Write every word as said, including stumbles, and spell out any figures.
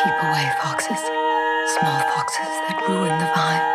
Keep away, foxes, small foxes that ruin the vine.